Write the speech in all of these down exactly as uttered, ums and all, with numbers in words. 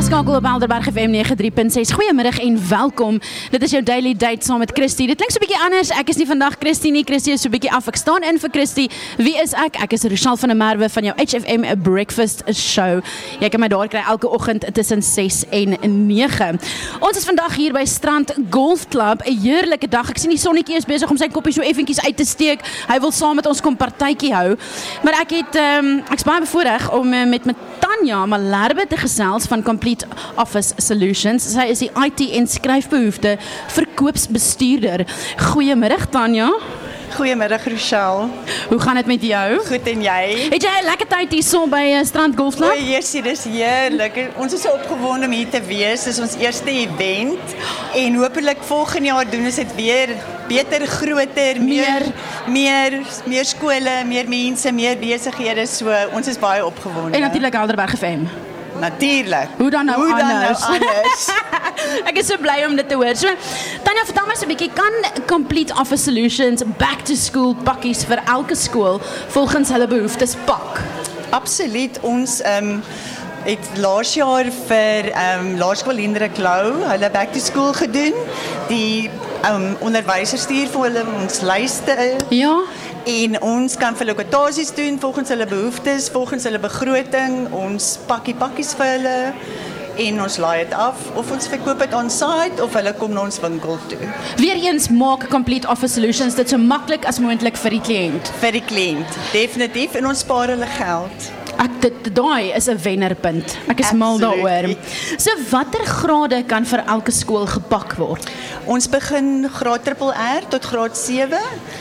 ingeskakel op Helderberg F M nege drie punt ses. Goeiemiddag en welkom. Dit is jou Daily Date saam met Christy. Dit klink so 'n bietjie anders. Ek is nie vandag Christy nie. Christy is so 'n bietjie af. Ek staan in vir Christy. Wie is ek? Ek is Rochelle van der Merwe van jou H F M Breakfast Show. Jy kan my daar kry elke oggend tussen ses en nege. Ons is vandag hier by Strand Golf Club. 'n Heerlike dag. Ek sien die sonnetjie is besig om sy koppie so effentjies uit te steek. Hy wil saam met ons kom partytjie hou. Maar ek het um, ek's baie bevoorreg om uh, met met Tanya Malherbe te gesels van Complete Office Solutions. Sy is die I T en skryfbehoefte verkoopsbestuurder. Goeiemiddag Tanya. Goeiemiddag Rochelle. Hoe gaan dit met jou? Goed en jy? Het jy 'n lekker tyd hier so by uh, Strand Golf Club? O, jessie, dis heerlik. Ons is so opgewonde om hier te wees. Dis ons eerste event en hopelik volgende jaar doen ons dit weer beter, groter, meer meer meer skole, meer mense, meer besighede. So ons is baie opgewonde. En natuurlik Helderberg F M. Natuurlik. Hoe dan nou Hoe anders? Dan nou anders? Ek is so bly om dit te hoor. So, Tanya, vertel my so 'n bietjie, kan Complete Office Solutions back to school pakkies vir elke skool volgens hulle behoeftes pak? Absoluut. Ons um, het laas jaar vir um, Laerskool Hendrik Lou hulle back to school gedoen. Die um, onderwysers stuur vir hulle ons lyste. Ja. En ons kan vir lokatasies doen volgens hulle behoeftes, volgens hulle begroting, ons pakkie pakkies vir hulle en ons laai dit af of ons verkoop dit on-site of hulle kom na ons winkel toe. Weereens maak Complete Office Solutions dit so maklik as moontlik vir die kliënt. Vir die kliënt, definitief, en ons spaar hulle geld. Ek dit daai is 'n wennerpunt. Ek is mal daaroor. So watter grade kan vir elke skool gepak word? Ons begin graad triple R tot graad sewe.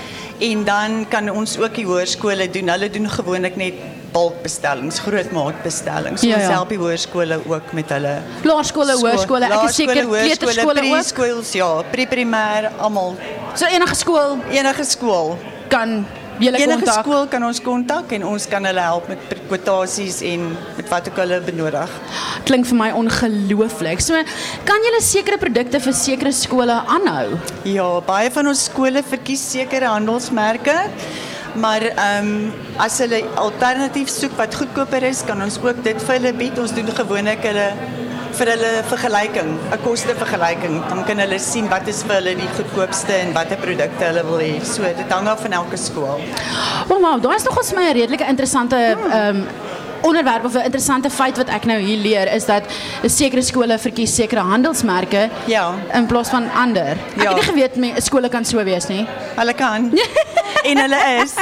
En dan kan ons ook die hoërskole doen. Hulle doen gewoonlik net bulkbestellings, grootmaatbestellings. So Ja, ja. ons help die hoërskole ook met hulle Laerskole, hoërskole, ek is seker kleuterskole ook. Pre-skools, ja, pre-primêr, almal. So enige skool Enige skool. kan julle Enige kontak. skool kan ons kontak en ons kan hulle help met kwotasies en met wat ook hulle benodig. Klink vir my ongelooflik. So kan julle sekere produkte vir sekere skole aanhou? Ja, baie van ons skole verkies sekere handelsmerke. Maar um, as hulle alternatief soek wat goedkoper is, kan ons ook dit vir hulle bied. Ons doen gewoonlik hulle vir hulle vergelyking, 'n kostevergelyking. Dan kan hulle sien wat is vir hulle die goedkoopste en watter produkte hulle wil hê. So dit hang af van elke skool. Oh, wow, daar is nog ons my 'n redelike interessante um, onderwerp of 'n interessante feit wat ek nou hier leer is dat sekere skole verkies sekere handelsmerke Ja. in plaas van ander. Ek Ja. het nie geweet me, skole kan so wees nie. Hulle kan. En hulle is.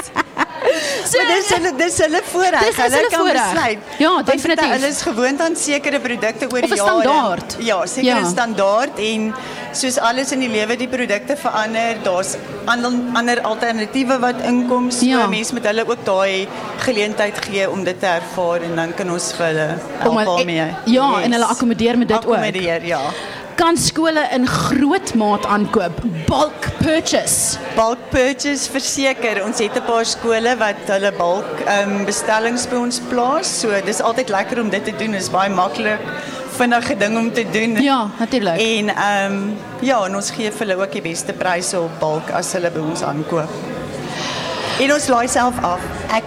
So, Maar dis hulle dis hulle voorreg. Dis is Hulle hulle kan voorreg. besluit. Ja, Want definitief. Hulle is gewoond aan sekere produkte oor Of die 'n jare. standaard. Ja, sekere Ja. standaard en soos alles in die lewe die produkte verander, daar's ander, ander alternatiewe wat inkom. So Ja. mense met hulle ook daai geleentheid gee om dit te ervaar en dan kan ons vir hulle Om help hulle- daarmee. ja, en hulle akkommodeer met dit ook. Akkommodeer, ja. Kan skole in groot maat aankoop, bulk purchase. Bulk purchase verseker. Ons het 'n paar skole wat hulle bulk um, bestellings by ons plaas. So dis altyd lekker om dit te doen. Dis baie maklik, vinnige ding om te doen. Ja, natuurlik. En ehm um, ja, en ons gee vir hulle ook die beste pryse op bulk as hulle by ons aankoop. En ons laai self af. Ek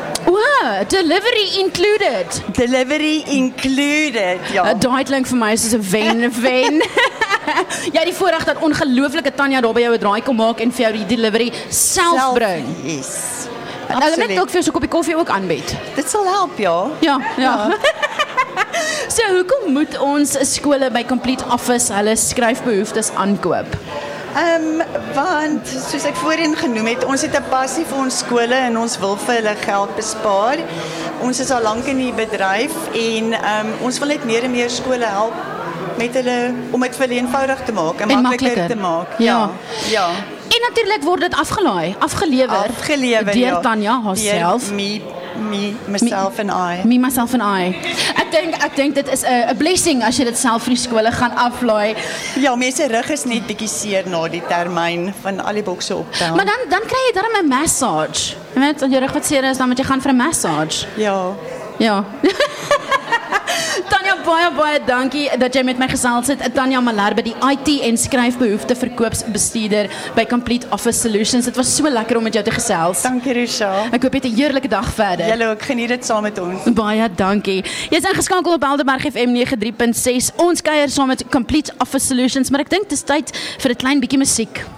O, delivery included. delivery included. Ja. Uh, Daai klink vir my soos 'n wen wen. Jy het die voorreg dat ongelooflike Tanya daar by jou 'n draai kom maak en vir jou die delivery self, self bring. Yes. Nou net Absoluut. ook vir so 'n koppie koffie ook aanbied. Dit sal help, ja. Ja, ja. So hoekom moet ons skole by Complete Office hulle skryfbehoeftes aankoop? Ehm um, want soos ek voorheen genoem het, ons het 'n passie vir ons skole en ons wil vir hulle geld bespaar. Ons is al lank in die bedryf en ehm um, ons wil net meer en meer skole help met hulle om dit vir hulle eenvoudig te maak en, En makliker makliker. te maak. Ja. Ja. En natuurlik word dit afgelaai, afgelewer, Afgelewer deur ja. Tanya haarself. Deur Me, me, myself and I. Me, myself and I. Ek dink ek dink dit is 'n 'n blessing as jy dit self vir die skole gaan aflaai. Ja, mense rug is net bietjie seer na die termyn van al die bokse optel. Maar dan dan kry jy darm 'n massage. Jy weet, as jy rug wat seer is, dan moet jy gaan vir 'n massage. ja. Ja. Tanya, baie baie dankie dat jy met my gesels het. Tanya Malherbe, die I T en skryfbehoefte verkoopsbestuurder by Complete Office Solutions. Dit was so lekker om met jou te gesels. Dankie Risha. Ek hoop jy het 'n heerlike dag verder. Julle ook, geniet dit saam met ons. Baie dankie. Jy's ingeskakel op Helderberg F M nege drie punt ses. Ons kuier saam met Complete Office Solutions, maar ek dink dis tyd vir 'n klein bietjie musiek.